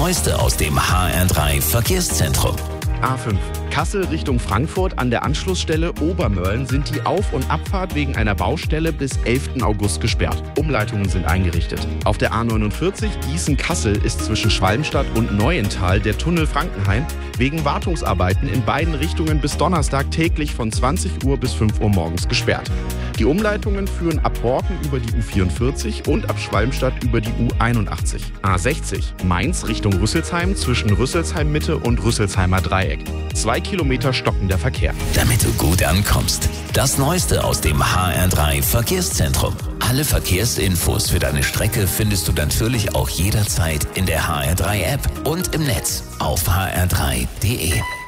Neueste aus dem HR3 Verkehrszentrum. A5. Kassel Richtung Frankfurt an der Anschlussstelle Obermörlen sind die Auf- und Abfahrt wegen einer Baustelle bis 11. August gesperrt. Umleitungen sind eingerichtet. Auf der A49 Gießen-Kassel ist zwischen Schwalmstadt und Neuental der Tunnel Frankenhain wegen Wartungsarbeiten in beiden Richtungen bis Donnerstag täglich von 20 Uhr bis 5 Uhr morgens gesperrt. Die Umleitungen führen ab Borken über die U44 und ab Schwalmstadt über die U81. A60 Mainz Richtung Rüsselsheim zwischen Rüsselsheim Mitte und Rüsselsheimer Dreieck. 2 Kilometer stockender Verkehr. Damit du gut ankommst. Das Neueste aus dem HR3 Verkehrszentrum. Alle Verkehrsinfos für deine Strecke findest du natürlich auch jederzeit in der HR3 App und im Netz auf hr3.de.